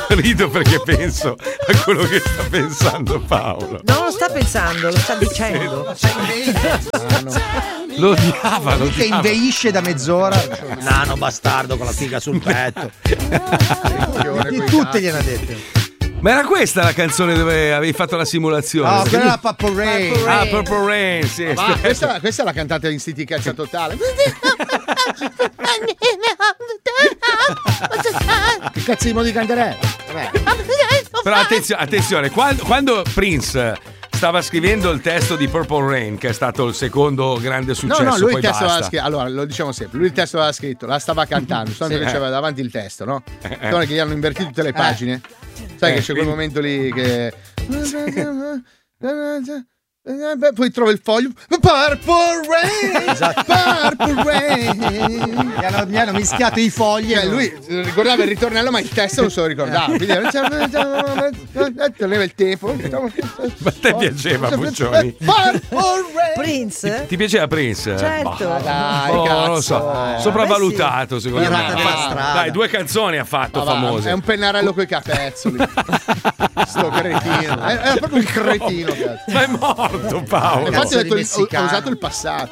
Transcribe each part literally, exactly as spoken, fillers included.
rido perché penso a quello che sta pensando Paolo. Non lo sta pensando, lo sta dicendo. Lo odiava, lo Che odiava. inveisce da mezz'ora. Nano bastardo con la figa sul petto. Di tutte gliene ha dette. Ma era questa la canzone dove avevi fatto la simulazione? No, quella era Purple Rain. Ah, Purple Rain, sì. Ma questa, questa la cantate in City Caccia Totale. Che cazzo di modo di cantare? Però attenzione, attenzione, quando, quando Prince stava scrivendo il testo di Purple Rain, che è stato il secondo grande successo, No, no, lui poi il testo basta. aveva scritto. Allora, lo diciamo sempre, lui il testo aveva scritto, la stava cantando, soltanto Sì. che c'aveva davanti il testo, no? Eh. Allora che gli hanno invertito tutte le pagine. Sai Eh, che c'è quel quindi- momento lì che poi trova il foglio Purple Rain, Esatto. Purple Rain. Gli hanno, gli hanno mischiato i fogli. Cioè, lui ricordava il ritornello, ma il testo non se lo ricordava. Quindi teneva il tempo. Ma a te piaceva, Puccioni? Purple Rain. Prince? Ti piaceva Prince? Certo. Bah, Dai, oh, cazzo. non lo so, sopravvalutato secondo me. Pirata della strada. Dai, due canzoni ha fatto Ma va, famose. è un pennarello coi capezzoli. Sto cretino. È, è proprio un cretino, cazzo. Ma è morto Paolo. Infatti ho, detto, di il- ho- ho messicano. usato il passato.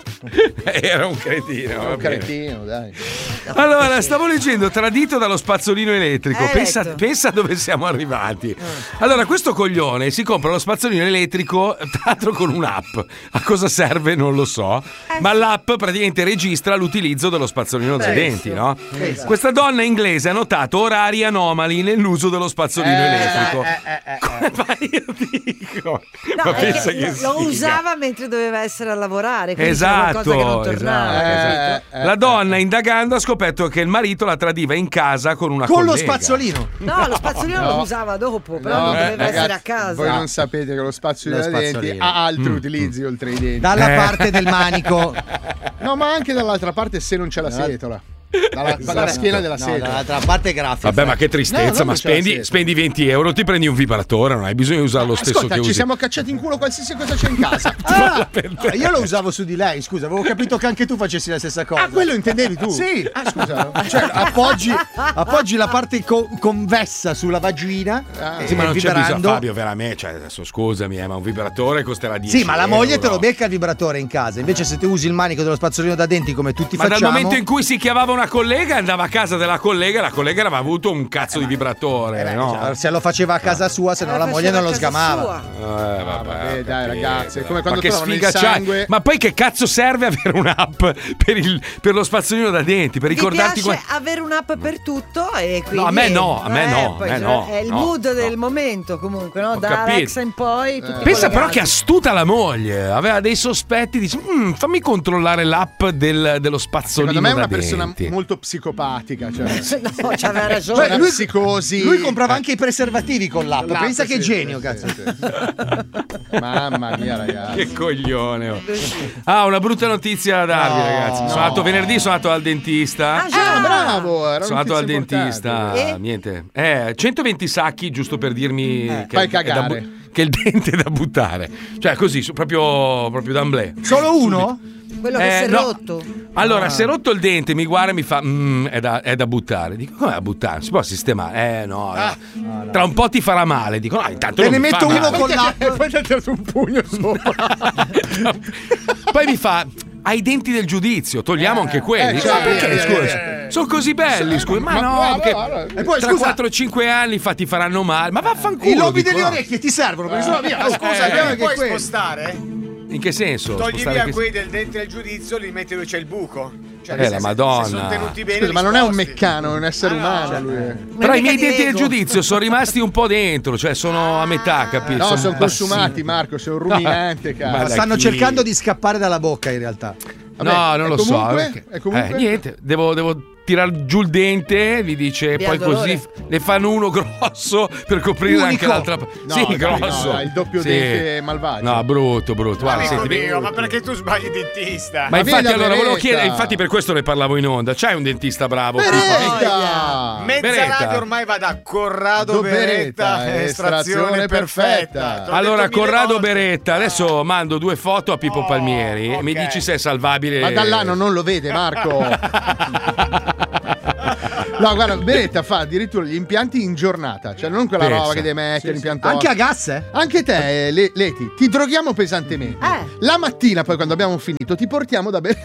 Era un cretino. È va un bene. cretino, dai. Allora, stavo leggendo Tradito dallo spazzolino elettrico. Eh, Pensa, letto. pensa dove siamo arrivati. Allora, questo coglione si compra lo spazzolino elettrico, tra l'altro con un'app. A cosa serve non lo so, ma l'app praticamente registra l'utilizzo dello spazzolino da denti, no? Questa donna inglese ha notato orari anomali nell'uso dello spazzolino Eh, elettrico. Eh, eh, eh, Come mai io dico? No, Ma è pensa che che lo sfiga. usava mentre doveva essere a lavorare, quindi c'era Esatto, qualcosa che non tornava. esatto, Eh, eh, La eh. donna, indagando, ha scoperto che il marito la tradiva in casa con una Con lo collega. spazzolino. No, lo spazzolino No. lo usava dopo, però No, non doveva ragazzi, essere a casa. Voi non sapete che lo spazzolino Lo da denti spazzolino. ha altri Mm. utilizzi oltre i denti. Dalla Eh. parte del manico. No, ma anche dall'altra parte se non c'è la setola. Dalla, dalla schiena della No, setola. dall'altra parte è graffia. Vabbè, ma che No, tristezza, non ma c'è la spendi, seta. spendi venti euro, ti prendi un vibratore, non hai bisogno di usare lo stesso Ascolta, che ci usi. siamo cacciati in culo qualsiasi cosa c'è in casa. Ah, io lo usavo su di lei, scusa, avevo capito che anche tu facessi la stessa cosa. Ah, quello intendevi tu? Sì. Ah, scusa. Cioè, appoggi, appoggi la parte co- convessa sulla vagina. Ah. e Sì, ma non c'è vibrando- bisogno, Fabio, veramente. Cioè, adesso scusami, eh, ma un vibratore costerà dieci Sì, ma la moglie te lo euro. becca il vibratore in casa. Invece, se tu usi il manico dello spazzolino da denti come tutti Ma facciamo. dal momento in cui si chiamava una collega, andava a casa della collega, la collega aveva avuto un cazzo di vibratore, Eh beh, no? cioè, se lo faceva a casa sua, se no Eh, la moglie faceva non lo a casa scamava. sua. Eh, vabbè, vabbè, ho dai, capito. ragazzi, è come quando ma che trovano il sfiga c'hai? sangue. Ma poi che cazzo serve avere un'app per, il, per lo spazzolino da denti? Per Mi ricordarti piace qua- avere un'app per tutto e quindi No, a me no, a me Eh, no, poi a me cioè, no, è il no, mood no. del momento comunque, no? Ho Da capito. Alexa in poi tutti Pensa però collegati. che astuta la moglie, aveva dei sospetti, dice "Mm, fammi controllare l'app del- dello spazzolino Secondo me è una da persona denti". molto psicopatica. Cioè. No, c'aveva ragione. Cioè, lui, psicosi. Lui comprava anche i preservativi con l'app. L'app, Pensa che sì, genio, sì, cazzo. sì, sì. Mamma mia, ragazzi. Che coglione. oh. Ah, una brutta notizia da darvi, No, ragazzi. Sono andato venerdì, sono andato al dentista. Ah, già. Ah, bravo. Era Sono andato al notizia dentista, importante. E? niente. Eh, centoventi sacchi giusto per dirmi che, Fai è da cagare. bu- che il dente è da buttare. Cioè, così, su- proprio, proprio d'amblè. Solo uno? Quello che Eh, si è no. rotto. Allora, si è rotto il dente, mi guarda e mi fa: "Mm, è, da, è da buttare". Dico: come da buttare? Non si può sistemare? Eh, no, no. Tra un po' ti farà male. Dico: no, intanto Te non ne mi fa metto uno male. con l'app. E poi ti ha tirato un pugno sopra. Poi mi fa: hai i denti del giudizio, togliamo anche quelli. eh, Dico, cioè, ma perché? eh, Scusa, sono così belli, scusa. Ma, ma no, guarda, perché guarda. E poi, tra scusa- quattro cinque anni fa ti faranno male. Ma vaffanculo. I lobi dico, delle no. orecchie ti servono perché sennò via. Oh, scusa, Eh, abbiamo eh, anche puoi quello. spostare? In che senso? Togli Spostare via che- quelli del dente del giudizio, li metti dove c'è il buco. Cioè, Eh, nel la senso, Madonna. Se sono tenuti bene, Scusa, li ma non è un sposti. meccano, è un essere Ah, no, umano. cioè, lui. Però i miei mica di denti del Lego. giudizio sono rimasti un po' dentro, cioè sono a metà, capito? No, sono bassi. consumati, Marco. Sei un ruminante, Ma cazzo. Ma da stanno chi? cercando di scappare dalla bocca in realtà. No, Vabbè, non e lo comunque- so. perché- e comunque- Eh, niente, devo, devo tirar giù il dente, vi dice, Via poi il dolore. così ne fanno uno grosso per coprire Unico. anche l'altra. No, sì, dai, grosso. no, dai, il doppio Sì. dente malvagio. No, brutto, brutto. Guarda, Amico senti, mio, ma perché tu sbagli il dentista? ma Ma infatti vieni da allora volevo Beretta. chiedere, infatti per questo ne parlavo in onda. C'hai un dentista bravo? Beretta! Mezza Beretta. radio ormai va da Corrado Do Beretta, Beretta, estrazione estrazione perfetta. perfetta. Te l'ho Allora, detto mille Corrado volte. Beretta, adesso mando due foto a Pippo Oh, Palmieri e mi ok. dici se è salvabile. Ma dall'anno non lo vede, Marco. No, guarda, Benetta fa addirittura gli impianti in giornata, cioè non quella Pensa. roba che devi mettere, Sì, sì. l'impianto. Anche a gas, eh? Anche te, Le- Leti, ti droghiamo pesantemente. Eh. La mattina, poi, quando abbiamo finito, ti portiamo da bere.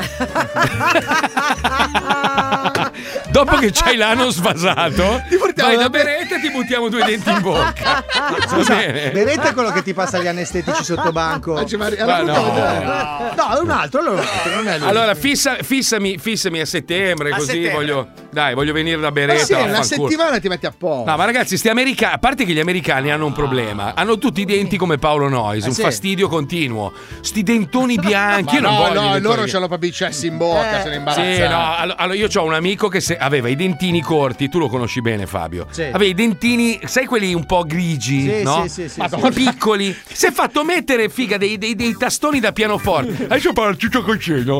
Dopo che c'hai l'ano svasato, Ti portiamo vai da da bere- Beretta e ti buttiamo due denti in bocca. Va bene? Beretta è quello che ti passa gli anestetici sotto banco. Ah, ci mari- Ma allora, no. portiamo- No, è un altro, allora non è lui. Allora, fissa- fissami, fissami a settembre, A così settembre. voglio. Dai, voglio venire da Ma Beretta. sì, una vaffanculo. settimana ti metti a posto. No, ma ragazzi, sti americani, a parte che gli americani hanno un problema, hanno tutti i denti come Paolo Noyes, un sì. fastidio continuo. Sti dentoni bianchi, io Ma non no, voglio. i no, dentoni loro bianchi. c'hanno proprio i cessi in bocca, Eh. se ne imbarazzano. Sì, no, allo- allora io ho un amico che se- aveva i dentini corti, tu lo conosci bene Fabio. Sì. Aveva i dentini, sai quelli un po' grigi, Sì, no? sì, sì, sì, Madonna, sì. piccoli. Si è fatto mettere figa dei, dei- dei tastoni da pianoforte. Adesso parlo tutto col cielo.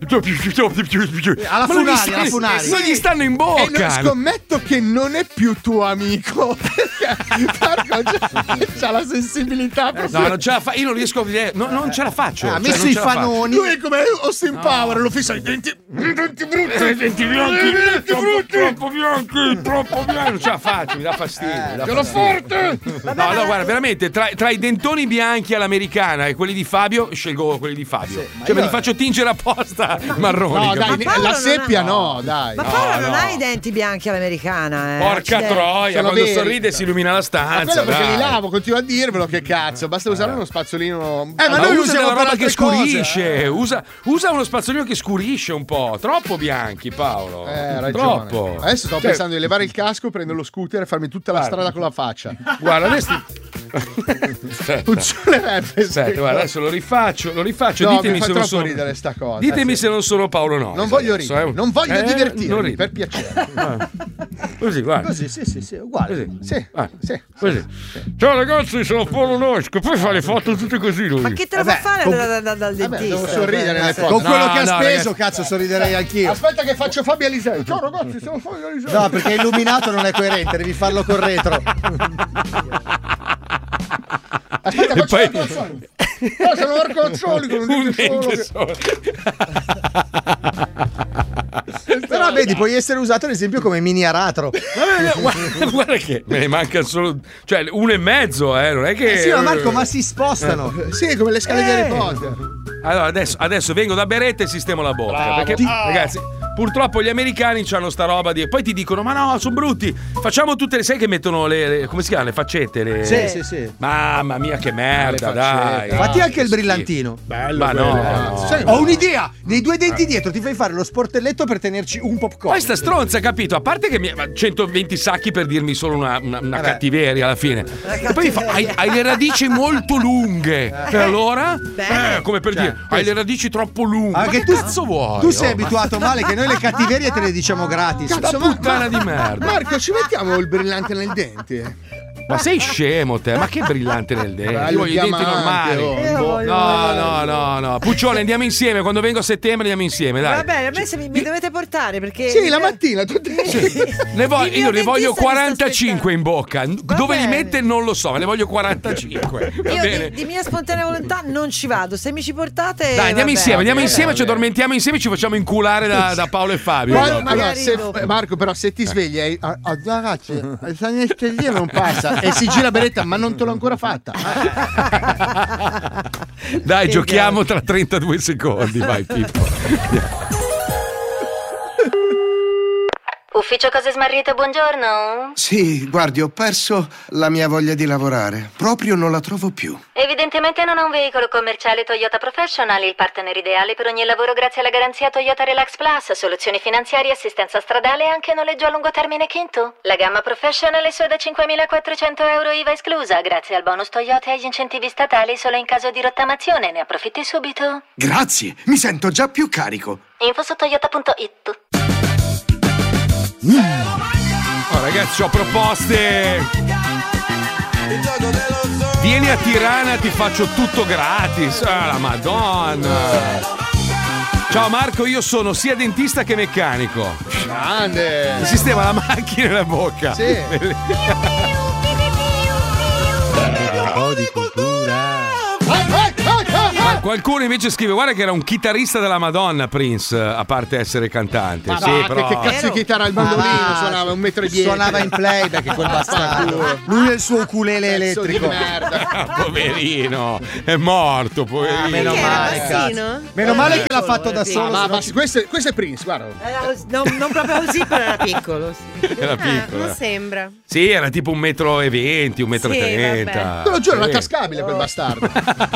Alla Ma non gli Funari, stanno- alla Funari. Non gli stanno in E bocca. non scommetto che non è più tuo amico. Perché Marco c'ha, c'ha la sensibilità proprio. No, non ce la fa, io non riesco a vedere, no, non ce la faccio. Ha cioè, messo non i ce la faccio. fanoni. Lui è come Austin Power, lo fissa i denti. I denti brutti. I denti bianchi, I denti troppo, brutti. troppo bianchi, troppo bianchi. Non ce la faccio, mi dà fastidio. mi dà Ce l'ho fastidio. forte. No, no, guarda, veramente, tra, tra i dentoni bianchi all'americana e quelli di Fabio, scelgo quelli di Fabio. Cioè, me li faccio tingere apposta marroni. No, dai, capito? Paolo la non seppia ha- no, dai. Ma No, Paolo non no. ha i denti bianchi all'americana, eh. Porca Accidenti. troia, Sono quando veri. sorride si illumina la Ma stanza. quello perché dai. li lavo, continuo a dirvelo che cazzo, basta usare uno spazzolino. Eh, ma Ma noi usa usiamo della per roba altre che cose, scurisce, usa, usa uno spazzolino che scurisce un po', troppo bianchi Paolo. Eh, hai ragione. Troppo. Adesso sto Cioè, pensando di levare il casco, prendere lo scooter e farmi tutta la strada con la faccia. Guarda, adesso Funzionerebbe. Senti, guarda, adesso lo rifaccio, lo rifaccio, No, ditemi mi fa se non troppo sono ridere sta cosa. Ditemi Eh, sì. se non sono Paolo Noyes. Non voglio adesso, ridere, eh. non voglio Eh, divertirmi, non ridi. per piacere. Così, guarda. Così, sì, sì, sì, uguale. Così. Sì, Ah, sì. Così. Ciao ragazzi, sono Paolo Noyes, che poi fa le foto tutte così lui. Ma che te lo Vabbè, fa fare com- da- da- da- dal Vabbè, dentista? devo sorridere nelle foto. Con quello No, che ha no, speso, ragazzi. cazzo, sorriderei anch'io. Aspetta che faccio Fabio Alisei. Ciao ragazzi, siamo Fabio Alisei. No, perché illuminato non è coerente, devi farlo col retro. Aspetta, E faccio poi- Marco Azzoli. No, sono Marco Azzoli con un Un dente solo dente che- solo. Però vedi, puoi essere usato ad esempio come mini aratro. Vabbè, guarda, guarda che me ne manca solo, cioè uno e mezzo, eh, non è che Eh sì, ma Marco, ma si spostano. Sì, come le scale di Eh. Harry Potter. Allora adesso, adesso vengo da Beretta e sistemo la bocca. Bravo. Perché, ragazzi, purtroppo gli americani hanno sta roba di. Poi ti dicono: ma no, sono brutti. Facciamo tutte le. Sai che mettono le. le- come si chiama? Le faccette? Le... Sì, sì, sì. Mamma mia, che merda, Le dai. faccette. Fatti anche il Sì. brillantino. Bello Ma no, quello, no. ragazzi. Sai, Ho un'idea! Nei due denti dietro ti fai fare lo sportelletto per tenerci un popcorn. Poi sta stronza, capito? A parte che mi ma centoventi sacchi per dirmi solo una, una, una Vabbè. cattiveria alla fine. E poi mi fa: hai, hai le radici molto lunghe. E allora? Bene. Eh, come per dire, hai le radici troppo lunghe. Anche ma che tu- cazzo vuoi? Tu sei Oh, abituato male che noi le cattiverie te le diciamo gratis. Cazzo, ma- puttana di merda. Marco, ci mettiamo il brillante nel dente. Ma sei scemo te? Ma che brillante nel dente? Bello Io voglio i denti diamante, normali. oh. Io voglio- No, no, no, no. Puccione, andiamo insieme. Quando vengo a settembre andiamo insieme, dai. Va bene, a me se mi, mi dovete portare perché. Sì, la mattina tutti. Ne vo- Il mio io ne voglio dentista mi sta quarantacinque in bocca. Dove li bene. mette non lo so, ma ne voglio quarantacinque. Va Io bene. di, di mia spontanea volontà non ci vado. Se mi ci portate. Dai, andiamo vabbè. insieme, andiamo Vabbè, insieme, ci vabbè. addormentiamo insieme e ci facciamo inculare da, da Paolo e Fabio. Poi, Magari allora, se- dopo. eh, Marco, però, se ti svegli, e- ah, ah, ragazzi, il anestesia non passa e si gira Beretta, ma non te l'ho ancora fatta. Dai, giochiamo tra trentadue secondi, vai Pippo. Ufficio cose smarrite, buongiorno. Sì, guardi, ho perso la mia voglia di lavorare. Proprio non la trovo più. Evidentemente non ha un veicolo commerciale Toyota Professional, il partner ideale per ogni lavoro grazie alla garanzia Toyota Relax Plus, soluzioni finanziarie, assistenza stradale e anche noleggio a lungo termine Kinto. La gamma Professional è solo da cinquemilaquattrocento euro I V A esclusa, grazie al bonus Toyota e agli incentivi statali solo in caso di rottamazione. Ne approfitti subito. Grazie, mi sento già più carico. Info su toyota punto it. Oh, ragazzi, ho proposte. Vieni a Tirana, ti faccio tutto gratis. Ah, la Madonna. Ciao Marco, io sono sia dentista che meccanico. Grande. Sistema la macchina e la bocca. Sì. Un po' di cultura. Vai, vai, vai, vai, vai. Qua- qualcuno invece scrive: guarda che era un chitarrista della Madonna, Prince, a parte essere cantante. Ma sì, va, però... che, che cazzo di chitarra il bandolino? Ma- Suonava un metro e dieci. Suonava in playback quel bastardo. Lui e il suo ukulele Pezzo di elettrico. merda. Poverino, è morto, poverino. Ah, meno Perché era male, bassino? cazzo. Meno male che l'ha fatto da solo. Ma, se no ma ci- questo, è- questo è Prince, guarda. Era- non, non proprio così, però era piccolo. Sì. Era Ah, piccolo. non sembra. Sì, era tipo un metro e venti, un metro e Sì, trenta. Te lo giuro, era Sì. tascabile quel bastardo.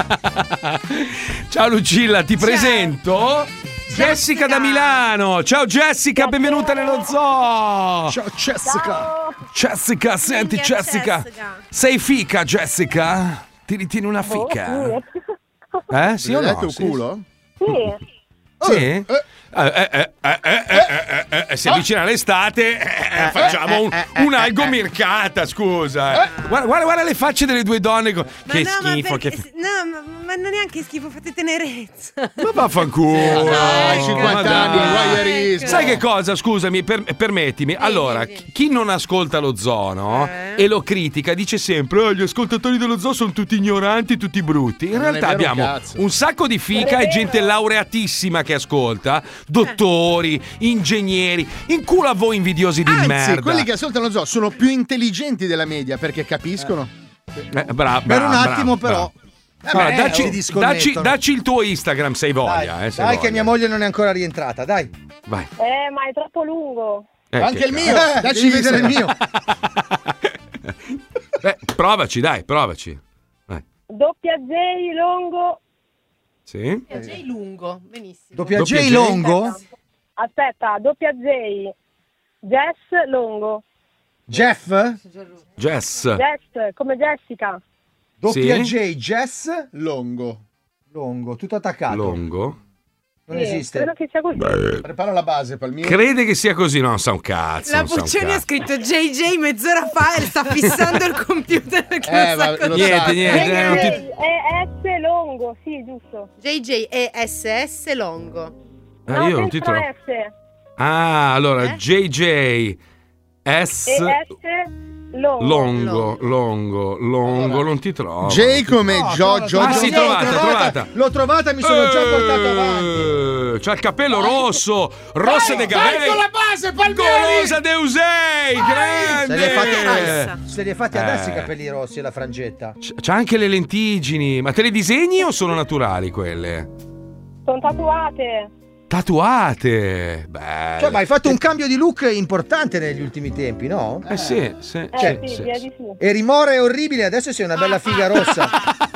Ciao Lucilla, ti presento Jessica da Milano. Ciao Jessica, benvenuta nello zoo. Ciao Jessica. Jessica, senti Minchia, Jessica. Jessica. Sei fica, Jessica? Ti ritieni una fica? Eh, sì o Hai no? detto un Sì. culo? Sì? Eh, Eh, eh, eh, eh, eh, eh, eh, eh, si avvicina l'estate, eh, eh, facciamo un, un'algo mircata, scusa. eh. Guarda, guarda, guarda le facce delle due donne. co- Ma Che no, schifo. ma Che... perché- no, ma, ma non è neanche schifo, fate tenerezza. Ma vaffanculo. dai, ma cinquanta anni, dai. voyeurismo. Sai che cosa? Scusami, per- permettimi. Allora, sì. chi chi non ascolta lo zoo, no? Eh. E lo critica, dice sempre: "Oh, gli ascoltatori dello zoo sono tutti ignoranti, tutti brutti". In Non è realtà vero un abbiamo cazzo. un sacco di fica e gente laureatissima che ascolta, dottori, ingegneri. In culo a voi invidiosi di Anzi, merda. quelli che ascoltano lo zoo sono più intelligenti della media perché capiscono. Eh, bra- Per un bra- attimo, bra- però. bra- Allora, Eh, dacci, si disconnettono. dacci- dacci il tuo Instagram se hai voglia. Dai, eh, se dai voglia. che mia moglie non è ancora rientrata, dai. Vai. Eh, ma è troppo lungo. Eh, Anche che il mio. Eh, Dacci devi vedere il mio. Beh, provaci, dai, provaci. Vai. Doppia J lungo. Sì? J lungo, benissimo. Doppia Doppia J J? Longo? Aspetta, doppia J. Jess lungo. Jeff? Jess. Jess, come Jessica. Doppia Sì? J Jess Longo. Longo, tutto attaccato. Longo. Non Sì, esiste. Credo che sia così. Prepara la base per il mio. Crede che sia così, no, non sa un cazzo. La non sa un Puccioni ha cazzo. scritto J J mezz'ora fa e sta fissando il computer perché Eh, non sa ma cosa. lo Niente, sa. niente. eh, non J ti- J E S lungo, sì, giusto. J J E S S longo. eh, No, io non ti senza trovo. S. Ah, allora, Eh? J J S E S lungo. Longo, longo, longo, non ti trovo. J come No, Gio, no, Gio, Ah, Gio- sì, Gio- trovata, l'ho trovata. L'ho trovata, mi sono già portato avanti. Eh, c'ha il capello rosso, rossa de capelli. Vai con la base, Palmieri! Golosa de Usei, Se li è fatti, grande. se li è fatti adesso Eh. i capelli rossi e la frangetta. C- C'ha anche le lentiggini, ma te le disegni o sono naturali quelle? Sono tatuate. Tatuate. Beh. Cioè, ma hai fatto un cambio di look importante negli ultimi tempi, no? Eh sì, sì. Eh sì, sì, sì, via sì. di sì. Eri more orribile, adesso sei una bella figa rossa.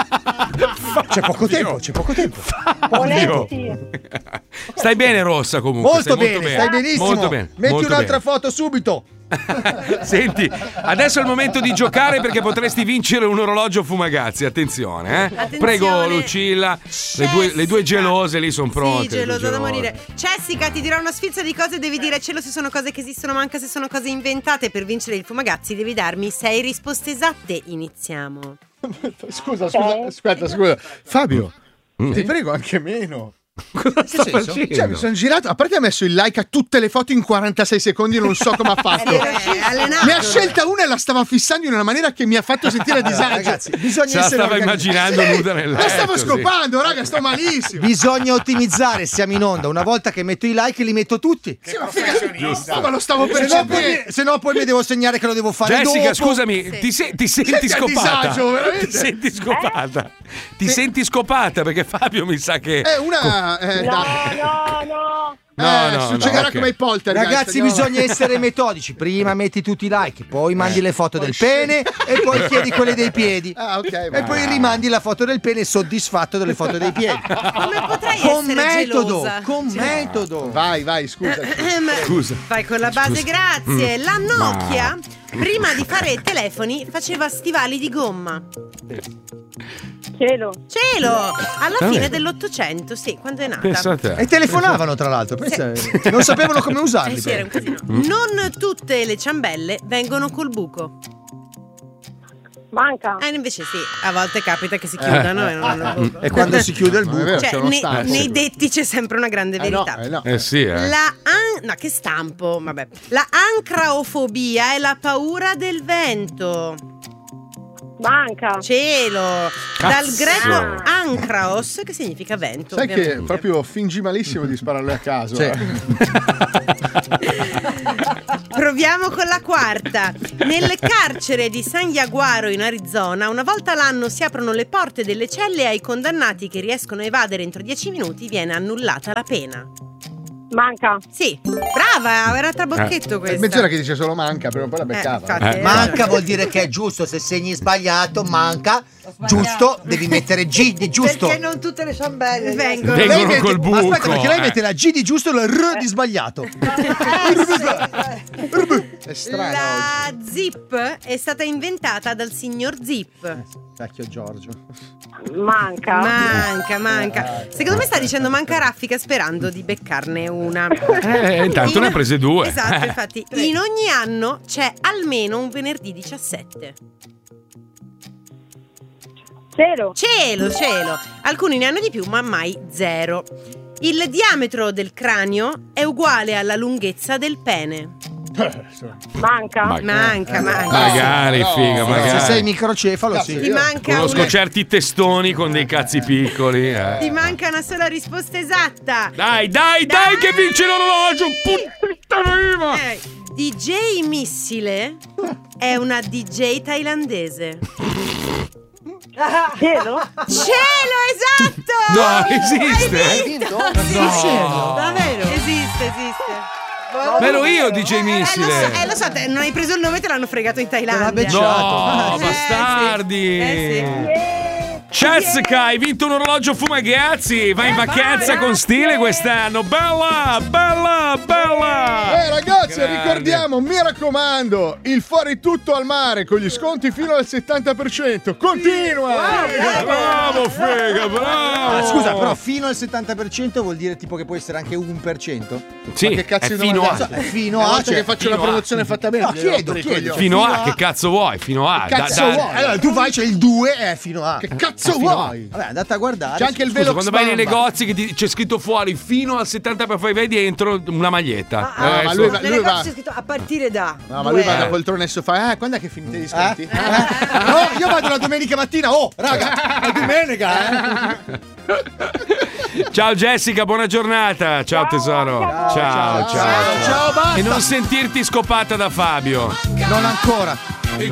C'è poco tempo, c'è poco tempo. Onetti. Stai bene, Rossa, comunque. Molto stai bene, stai benissimo. Molto bene. Metti molto un'altra bene. foto subito. Senti, adesso è il momento di giocare perché potresti vincere un orologio Fumagazzi. Attenzione, eh. Attenzione. Prego, Lucilla. Le due, le due gelose lì sono pronte. Sì, le due gelosa da gelose. morire. Jessica, ti dirò una sfilza di cose. Devi dire cielo se sono cose che esistono, manca se sono cose inventate. Per vincere il Fumagazzi devi darmi sei risposte esatte. Iniziamo. Scusa, scusa, aspetta, scusa. Fabio, ti prego anche meno. Cosa sta senso? facendo? Cioè, mi sono girato. A parte ha messo il like a tutte le foto in quarantasei secondi, non so come ha fatto. È allenato. Ne ha scelta una e la stava fissando in una maniera che mi ha fatto sentire a disagio. Ragazzi, bisogna Se la essere stava organizzati. immaginando nuda nel letto. La stavo sì. scopando, raga, sto malissimo. Bisogna ottimizzare, siamo in onda. Una volta che metto i like li metto tutti. Sì, ma figa, ma lo stavo Se no, poi, percependo. mi- se no poi mi devo segnare che lo devo fare Discover. Jessica, dopo. scusami, Sì. ti, se- ti senti Senti a scopata? disagio, veramente? Ti senti scopata? Ti senti scopata perché Fabio mi sa che. È una. Eh, No, da- no, no. No, eh, no, succederà no, ok. come i poltergeist. Ragazzi, andiamo bisogna avanti. essere metodici. Prima metti tutti i like, poi mandi le foto del pene e poi chiedi quelle dei piedi. Ah, ok. E va. poi rimandi la foto del pene soddisfatto delle foto dei piedi. Come potrei Con essere metodo, gelosa? con metodo. Vai, vai, scusa. Ehm, Scusa. Vai con la base, Scusa. grazie. Mm. La Nokia, prima di fare telefoni, faceva stivali di gomma. Cielo. Cielo! Alla Ah, fine vedi. dell'Ottocento, sì, quando è nata. Pensa a te. E telefonavano tra l'altro, pensa- non sapevano come Eh usarli. sì, era un casino. Mm. Non tutte le ciambelle vengono col buco. Manca. Eh, invece sì, a volte capita che si chiudano e non hanno il buco. E quando si chiude il Non è buco. vero, Cioè, c'è uno nei, stampo. nei detti c'è sempre una grande Eh no, verità. eh no. Eh sì, eh. La an- no, che stampo, vabbè. La ancraofobia è la paura del vento. Manca. Cielo. Cazzo. Dal greco ankraos, che significa vento. Sai ovviamente. che proprio fingi malissimo di spararle a caso. Sì. eh. Proviamo con la quarta. Nel carcere di San Jaguaro in Arizona, una volta l'anno si aprono le porte delle celle e ai condannati che riescono a evadere entro dieci minuti viene annullata la pena. Manca. Sì, brava, era trabocchetto È questa. mezz'ora che dice solo manca, però poi la beccava. infatti, Eh. Manca vuol dire che è giusto, se segni sbagliato, manca. Giusto, devi mettere G di giusto. Perché non tutte le ciambelle Vengono. Vengono Lei mette- col ma buco. aspetta, perché lei eh. mette la G di giusto e la R di sbagliato. È strano La zip è stata inventata dal signor Zip. Vecchio Giorgio. Manca. Manca, manca. Secondo me sta dicendo manca raffica sperando di beccarne una. Eh, intanto ne ha prese due. Esatto, Eh. infatti. In ogni anno c'è almeno un venerdì diciassette. Cielo. Cielo, cielo. Alcuni ne hanno di più, ma mai zero. Il diametro del cranio è uguale alla lunghezza del pene. Manca. Ma- Manca, manca. Magari, No, figa, no, Se magari. sei microcefalo, Cazzo, sì. Ti manca, Conosco una, certi testoni con dei cazzi piccoli. eh. ti manca una sola risposta esatta. Dai, dai, dai, che vince l'orologio! Puttana viva! Eh, D J Missile è una D J thailandese. Cielo. Cielo, esatto! No, esiste? Hai vinto? Sì, No. davvero? Esiste, esiste. Ma ero io D J Eh, lo Missile. so, eh, lo so, te- non hai preso il nome, te l'hanno fregato in Thailandia. No, Eh, sì. bastardi. Eh, sì. Cesca, hai vinto un orologio Fumagazzi. Vai in vacanza con stile quest'anno. Bella, bella, bella. Eh ragazzi, Grande. ricordiamo, mi raccomando, il fuori tutto al mare con gli sconti fino al settanta per cento. Continua! Bravo, figa, Ah, bravo. scusa, però fino al settanta per cento vuol dire tipo che può essere anche un per cento? Sì, Ma che cazzo è di fino nome a. è? Cioè, fino Una a volta cioè, che faccio fino una a. promozione fatta bene. No, mi devo chiedo, rompere i chiedo. coglioni. Fino a, fino a- che cazzo vuoi? Fino a. Che cazzo Da- da- vuoi? Allora tu vai, c'è il due è fino a. Che cazzo Fino a. vuoi? Vabbè, andate a guardare. C'è anche il Scusa, velo quando vai nei Xbamba. negozi che ti- c'è scritto fuori fino al settanta per cento, poi vai dentro una maglietta. Ah, Eh, ma so- lui va- Nel lui negozio va- c'è scritto a partire da. No, ma lui va due. da poltrone e sofà. Eh, quando è che finite gli sconti? Eh? Eh? No, io vado la domenica mattina. Oh, raga, la domenica, eh. Ciao Jessica, buona giornata. Ciao tesoro. Ciao, ciao. Ciao, ciao, basta. E non sentirti scopata da Fabio. Non ancora. Eh.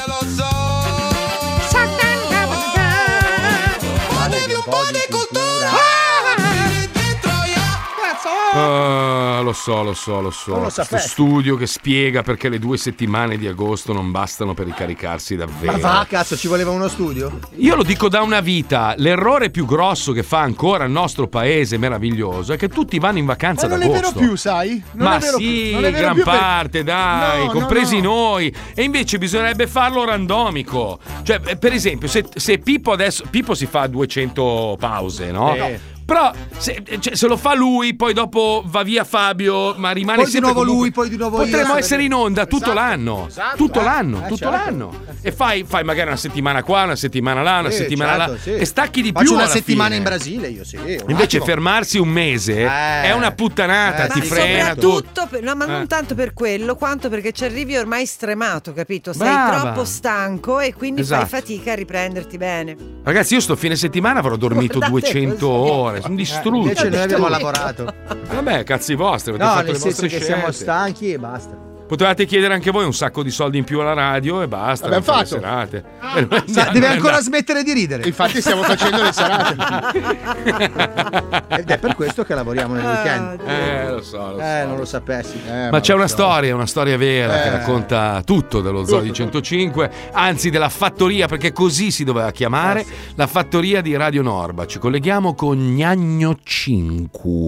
Ah, lo so, lo so, lo so. Non lo Questo sapessi. studio che spiega perché le due settimane di agosto non bastano per ricaricarsi davvero. Ma va, cazzo, ci voleva uno studio? Io lo dico da una vita, l'errore più grosso che fa ancora il nostro paese meraviglioso è che tutti vanno in vacanza Ma ad non è agosto. vero più, sai? Non Ma è vero sì, più. Non è vero gran più per- parte, dai, No, no, compresi no. noi. E invece bisognerebbe farlo randomico. Cioè, eh, per esempio, se, se Pippo adesso Pippo si fa duecento pause, no? Sì. Però se, cioè, se lo fa lui, poi dopo va via Fabio, ma rimane Poi di sempre nuovo comunque- lui, poi di nuovo io. Potremmo essere in onda tutto Esatto, l'anno. esatto, tutto eh. l'anno, Eh, tutto certo. l'anno. E fai, fai magari una settimana qua, una settimana là, una Sì, settimana certo, là. sì. E stacchi di Faccio più una alla settimana fine. in Brasile, io sì. un Invece attimo. fermarsi un mese Eh. è una puttanata, Eh, ti Ma sì, frena tutto. soprattutto per- no, ma non Eh. tanto per quello quanto perché ci arrivi ormai stremato, capito? Sei Brava. troppo stanco e quindi Esatto. fai fatica a riprenderti bene. Ragazzi, io sto fine settimana avrò dormito Guardate duecento così. ore, sono Eh, distrutto. invece noi abbiamo Distrutto. lavorato. Vabbè, cazzi vostri, avete No, fatto nel le senso vostre che siamo scelte. stanchi e basta. Potevate chiedere anche voi un sacco di soldi in più alla radio e basta. L'abbiamo non fare fatto. serate. Sa- Eh, no, deve no, ancora no. smettere di ridere. Infatti stiamo facendo le serate. Ed è per questo che lavoriamo nel weekend. Eh, lo so, lo so. Eh, non lo sapessi. Eh, Ma c'è lo una so. storia, una storia vera che Eh. racconta tutto dello Zoo di centocinque, anzi della fattoria, perché così si doveva chiamare, la fattoria di Radio Norba. Ci colleghiamo con Gnagno cinque.